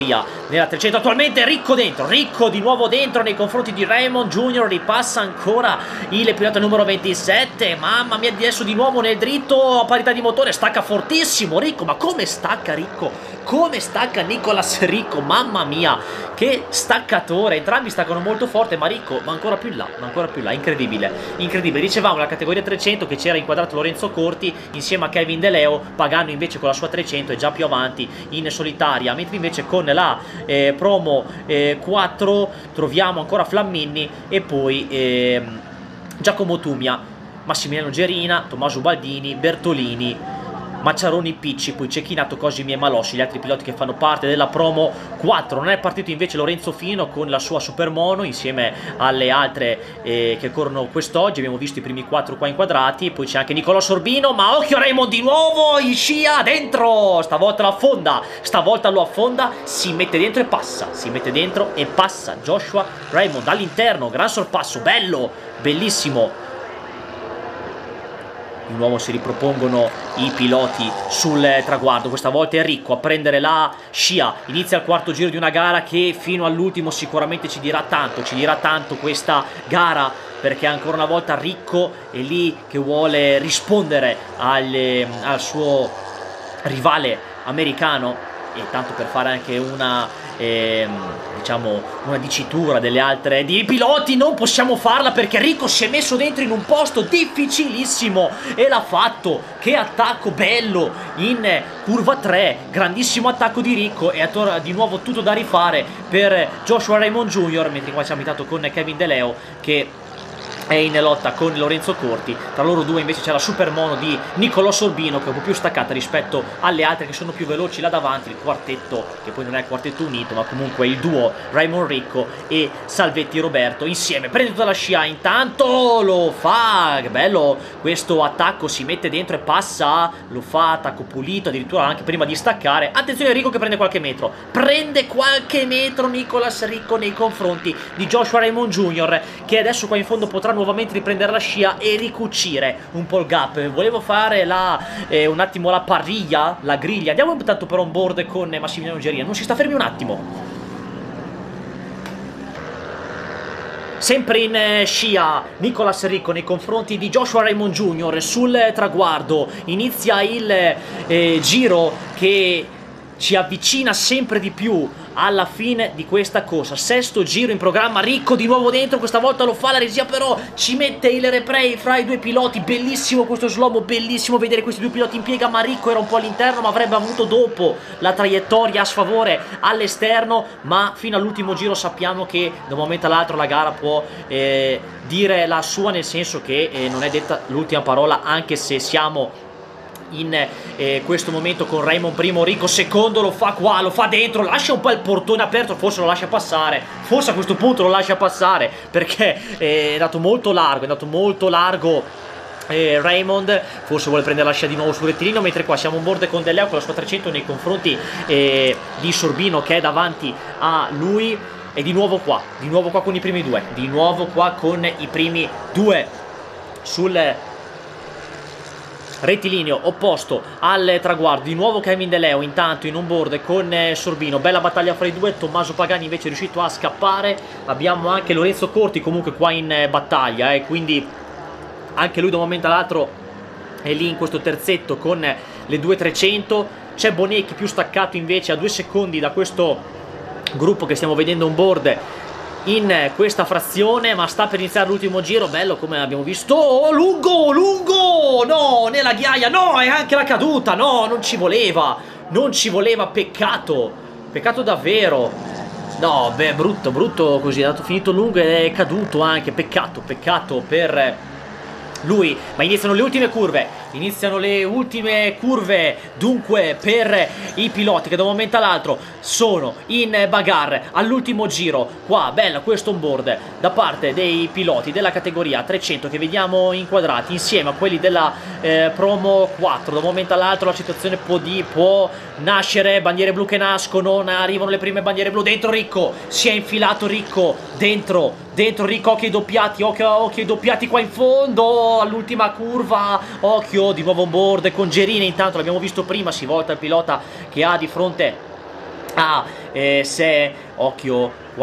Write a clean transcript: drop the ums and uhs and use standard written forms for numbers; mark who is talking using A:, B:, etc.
A: nella 300 attualmente. Ricco dentro, Ricco di nuovo dentro nei confronti di Raymond Jr. Ripassa ancora il pilota numero 27. Mamma mia, adesso di nuovo nel dritto a parità di motore, stacca fortissimo Ricco. Ma come stacca Ricco? Come stacca Nicolas Ricco? Mamma mia, che staccatore. Entrambi staccano molto forte, ma Ricco va ancora più in là, incredibile, incredibile. Dicevamo la categoria 300 che c'era inquadrato Lorenzo Corti insieme a Kevin De Leo. Pagano invece con la sua 300 è già più avanti in solitaria, mentre invece con la promo 4 troviamo ancora Flamminni e poi Giacomo Tumia, Massimiliano Gerina, Tommaso Baldini, Bertolini, Macciaroni, Picci, poi Cecchinato, Cosimi e Malossi, gli altri piloti che fanno parte della promo 4. Non è partito invece Lorenzo Fino con la sua Supermono insieme alle altre che corrono quest'oggi. Abbiamo visto i primi 4 qua inquadrati, poi c'è anche Nicolò Sorbino, ma occhio a Raymond di nuovo, in scia dentro, stavolta lo affonda, si mette dentro e passa, Joshua Raymond all'interno, gran sorpasso, bello, bellissimo. Di nuovo si ripropongono i piloti sul traguardo, questa volta è Ricco a prendere la scia, inizia il quarto giro di una gara che fino all'ultimo sicuramente ci dirà tanto questa gara, perché ancora una volta Ricco è lì che vuole rispondere al suo rivale americano, e tanto per fare anche una diciamo una dicitura delle altre di piloti non possiamo farla, perché Ricco si è messo dentro in un posto difficilissimo e l'ha fatto. Che attacco bello in curva 3, grandissimo attacco di Ricco, e di nuovo tutto da rifare per Joshua Raymond Jr., mentre qua ci ha abitato con Kevin De Leo che è in lotta con Lorenzo Corti. Tra loro due invece c'è la Supermono di Nicolò Sorbino, che è un po' più staccata rispetto alle altre che sono più veloci là davanti. Il quartetto, che poi non è il quartetto unito ma comunque il duo Raymond Ricco e Salvetti Roberto insieme. Prende tutta la scia, intanto lo fa, che bello questo attacco, si mette dentro e passa, lo fa, attacco pulito addirittura anche prima di staccare. Attenzione Ricco che prende qualche metro Nicolas Ricco nei confronti di Joshua Raymond Jr., che adesso qua in fondo potrà nuovamente riprendere la scia e ricucire un po' il gap. Volevo fare un attimo la parriglia, la griglia. Andiamo intanto per on board con Massimiliano Gerina. Non si sta fermi un attimo. Sempre in scia Nicolas Ricco nei confronti di Joshua Raymond Jr. sul traguardo. Inizia il giro che ci avvicina sempre di più alla fine di questa corsa. Sesto giro in programma, Ricco di nuovo dentro, questa volta lo fa la regia, però ci mette il replay fra i due piloti. Bellissimo questo slow, bellissimo vedere questi due piloti in piega, ma Ricco era un po' all'interno, ma avrebbe avuto dopo la traiettoria a sfavore all'esterno. Ma fino all'ultimo giro sappiamo che da un momento all'altro la gara può dire la sua, nel senso che non è detta l'ultima parola, anche se siamo in questo momento con Raymond primo, Ricco secondo. Lo fa qua, lo fa dentro, lascia un po' il portone aperto, forse lo lascia passare, forse a questo punto lo lascia passare, perché è andato molto largo Raymond, forse vuole prendere la scia di nuovo sul rettilineo, mentre qua siamo on board con De Leo con la sua 300 nei confronti di Sorbino che è davanti a lui, e di nuovo qua con i primi due, sul rettilineo opposto al traguardo. Di nuovo Kevin De Leo intanto in on board con Sorbino, bella battaglia fra i due. Tommaso Pagani invece è riuscito a scappare. Abbiamo anche Lorenzo Corti comunque qua in battaglia, quindi anche lui da un momento all'altro è lì in questo terzetto con le due 300. C'è Bonecchi più staccato invece a 2 secondi da questo gruppo che stiamo vedendo on board in questa frazione, ma sta per iniziare l'ultimo giro. Bello come abbiamo visto. Oh, lungo, no, nella ghiaia, no, è anche la caduta, no, non ci voleva, peccato davvero. No, beh, brutto così, è andato finito lungo ed è caduto anche, peccato per lui. Ma iniziano le ultime curve dunque per i piloti che da un momento all'altro sono in bagarre all'ultimo giro. Qua bella questo on board da parte dei piloti della categoria 300 che vediamo inquadrati insieme a quelli della promo 4. Da un momento all'altro la situazione può nascere, bandiere blu che nascono, arrivano le prime bandiere blu. Dentro Ricco, si è infilato Ricco dentro Ricco, occhio ai doppiati qua in fondo all'ultima curva. Occhio, di nuovo on board con Gerina. Intanto l'abbiamo visto prima, si volta il pilota che ha di fronte a se occhio